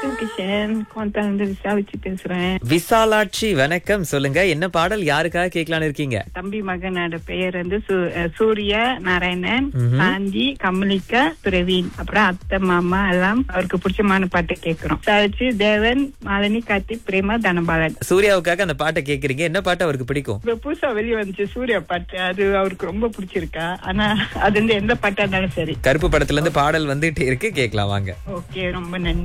வணக்கம் கிஷன், கோந்தால இருந்து விசாலிச்சு பேசுறேன். விசாலாட்சி வணக்கம். சொல்லுங்க, என்ன பாடல் யாருக்காக கேட்கலான்னு இருக்கீங்க? தம்பி மகனோட பெயர் வந்து சூர்யா நாராயணன், சாந்தி, கமலிகா, பிரவீன், அப்புறம் அத்தை மாமா எல்லாம் அவருக்கு பிடிச்சமான பாட்டு கேட்கிறோம். விசாலிச்சு தேவன், மாலினி, கார்த்திக், பிரேமா, தனபாலன். சூர்யாவுக்காக அந்த பாட்டை கேக்குறீங்க. என்ன பாட்டு அவருக்கு பிடிக்கும்? இப்ப புதுசா வெளியே வந்துச்சு சூர்யா பாட்டு, அது அவருக்கு ரொம்ப பிடிச்சிருக்கா. ஆனா அது வந்து எந்த பாட்டா இருந்தாலும் சரி. கருப்பு படத்துல இருந்து பாடல் வந்துட்டே இருக்கு, கேட்கலாம் வாங்க. ஓகே, ரொம்ப நன்றி.